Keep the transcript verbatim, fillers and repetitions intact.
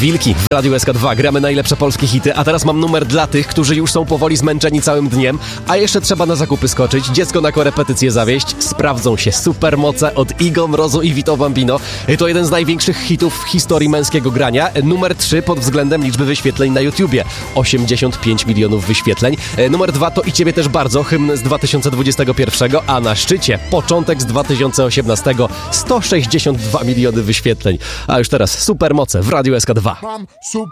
Wilki w Radiu S K dwa. Gramy najlepsze polskie hity, a teraz mam numer dla tych, którzy już są powoli zmęczeni całym dniem, a jeszcze trzeba na zakupy skoczyć, dziecko na korepetycję zawieźć. Sprawdzą się supermoce od Igo, Mrozu i Vito Bambino. To jeden z największych hitów w historii męskiego grania. Numer trzy pod względem liczby wyświetleń na YouTubie. osiemdziesiąt pięć milionów wyświetleń. Numer dwa to i ciebie też bardzo, hymn z dwa tysiące dwudziestego pierwszego, a na szczycie początek z dwa tysiące osiemnastego. sto sześćdziesiąt dwa miliony wyświetleń. A już teraz supermoce w Radiu S K dwa. Mam super